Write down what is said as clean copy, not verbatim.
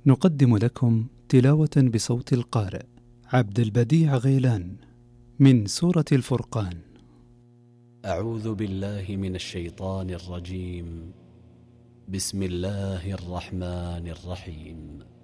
نقدم لكم تلاوة بصوت القارئ عبد البديع غيلان من سورة الفرقان. أعوذ بالله من الشيطان الرجيم. بسم الله الرحمن الرحيم.